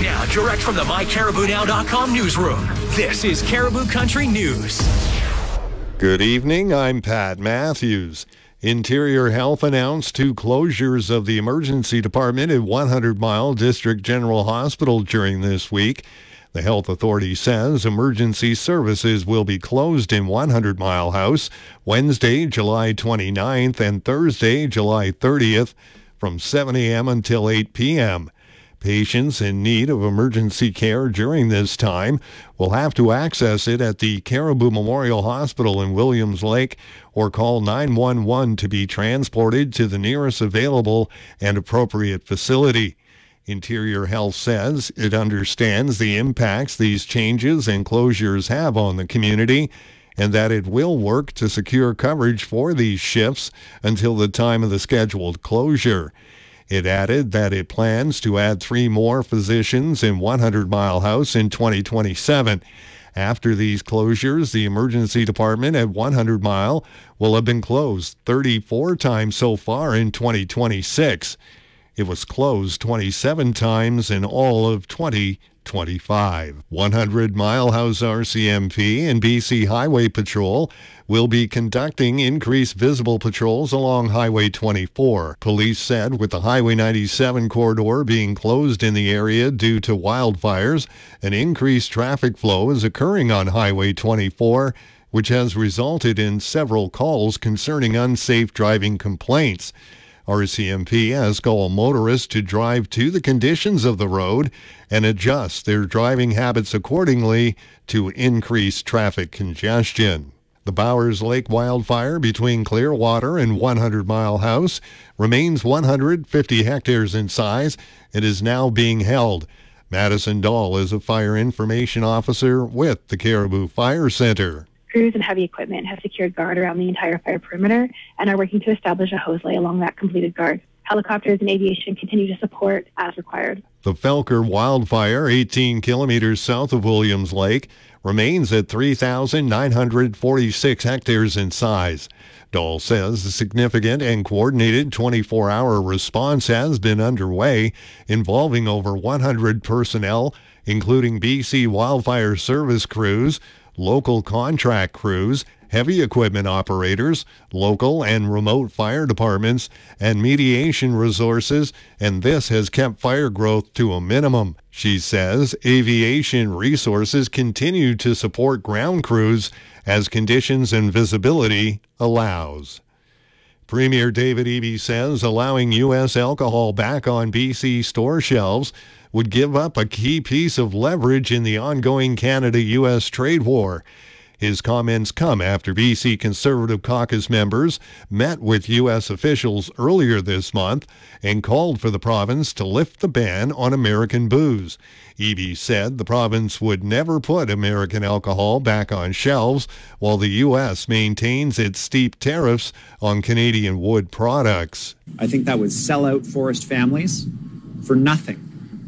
now, direct from the MyCaribouNow.com newsroom. This is Caribou Country News. Good evening, I'm Pat Matthews. Interior Health announced 2 closures of the emergency department at 100 Mile District General Hospital during this week. The health authority says emergency services will be closed in 100 Mile House Wednesday, July 29th and Thursday, July 30th from 7 a.m. until 8 p.m. Patients in need of emergency care during this time will have to access it at the Caribou Memorial Hospital in Williams Lake or call 911 to be transported to the nearest available and appropriate facility. Interior Health says it understands the impacts these changes and closures have on the community and that it will work to secure coverage for these shifts until the time of the scheduled closure. It added that it plans to add 3 more physicians in 100 Mile House in 2027. After these closures, the emergency department at 100 Mile will have been closed 34 times so far in 2026. It was closed 27 times in all of 2025. 100 Mile House RCMP and BC Highway Patrol will be conducting increased visible patrols along Highway 24. Police said with the Highway 97 corridor being closed in the area due to wildfires, an increased traffic flow is occurring on Highway 24, which has resulted in several calls concerning unsafe driving complaints. RCMP asks all motorists to drive to the conditions of the road and adjust their driving habits accordingly to increase traffic congestion. The Bowers Lake wildfire between Clearwater and 100 Mile House remains 150 hectares in size and is now being held. Madison Dahl is a fire information officer with the Caribou Fire Center. Crews and heavy equipment have secured guard around the entire fire perimeter and are working to establish a hose lay along that completed guard. Helicopters and aviation continue to support as required. The Felker wildfire, 18 kilometers south of Williams Lake, remains at 3,946 hectares in size. Dahl says a significant and coordinated 24-hour response has been underway, involving over 100 personnel, including BC Wildfire Service crews, local contract crews, heavy equipment operators, local and remote fire departments, and mediation resources, and this has kept fire growth to a minimum. She says aviation resources continue to support ground crews as conditions and visibility allows. Premier David Eby says allowing U.S. alcohol back on BC store shelves would give up a key piece of leverage in the ongoing Canada-U.S. trade war. His comments come after BC Conservative Caucus members met with U.S. officials earlier this month and called for the province to lift the ban on American booze. Eby said the province would never put American alcohol back on shelves while the U.S. maintains its steep tariffs on Canadian wood products. I think that would sell out forest families for nothing.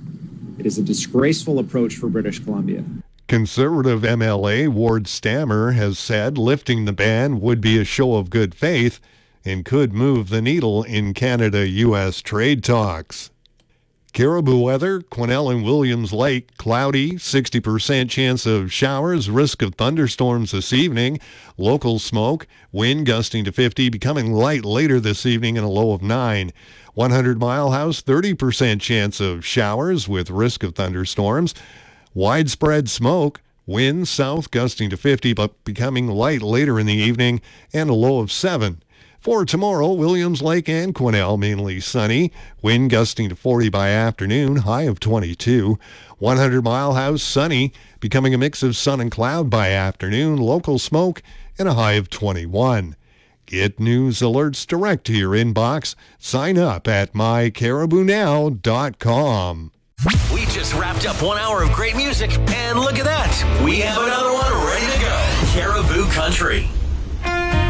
It is a disgraceful approach for British Columbia. Conservative MLA Ward Stammer has said lifting the ban would be a show of good faith and could move the needle in Canada-U.S. trade talks. Caribou weather, Quesnel and Williams Lake, cloudy, 60% chance of showers, risk of thunderstorms this evening, local smoke, wind gusting to 50, becoming light later this evening and a low of 9. 100 Mile House, 30% chance of showers with risk of thunderstorms. Widespread smoke, wind south gusting to 50 but becoming light later in the evening and a low of 7. For tomorrow, Williams Lake and Quesnel mainly sunny, wind gusting to 40 by afternoon, high of 22. 100 Mile House sunny, becoming a mix of sun and cloud by afternoon, local smoke and a high of 21. Get news alerts direct to your inbox. Sign up at mycaribounow.com. We just wrapped up 1 hour of great music, and look at that. We have another one ready to go. Caribou Country.